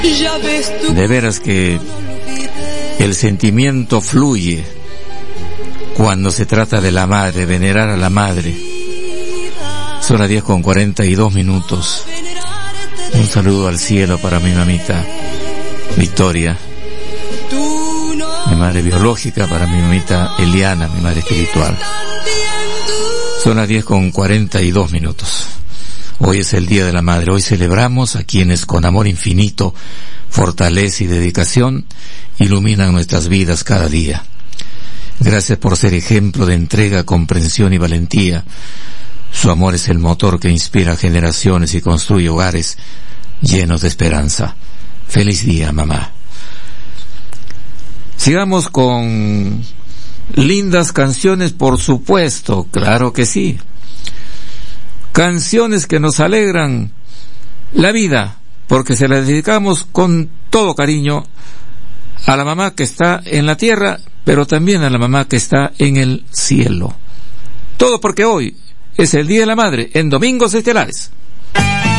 De veras que el sentimiento fluye cuando se trata de la madre, venerar a la madre. Son las 10:42. Un saludo al cielo para mi mamita Victoria, mi madre biológica, para mi mamita Eliana, mi madre espiritual. Son las 10:42. Hoy es el Día de la Madre. Hoy celebramos a quienes con amor infinito, fortaleza y dedicación iluminan nuestras vidas cada día. Gracias por ser ejemplo de entrega, comprensión y valentía. Su amor es el motor que inspira generaciones y construye hogares llenos de esperanza. Feliz día, mamá. Sigamos con lindas canciones, por supuesto, claro que sí. Canciones que nos alegran la vida, porque se las dedicamos con todo cariño a la mamá que está en la tierra, pero también a la mamá que está en el cielo. Todo porque hoy es el Día de la Madre en Domingos Estelares.